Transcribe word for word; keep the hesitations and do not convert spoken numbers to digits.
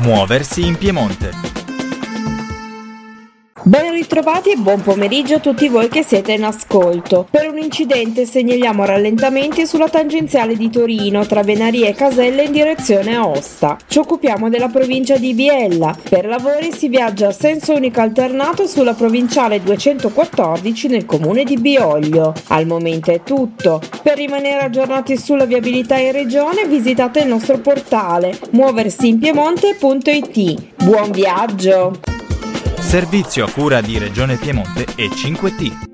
Muoversi in Piemonte. Ben ritrovati e buon pomeriggio a tutti voi che siete in ascolto. Per un incidente segnaliamo rallentamenti sulla tangenziale di Torino tra Venaria e Caselle in direzione Aosta. Ci occupiamo della provincia di Biella. Per lavori si viaggia a senso unico alternato sulla provinciale duecentoquattordici nel comune di Bioglio. Al momento è tutto. Per rimanere aggiornati sulla viabilità in regione visitate il nostro portale muoversiinpiemonte punto it. Buon viaggio! Servizio a cura di Regione Piemonte e cinque T.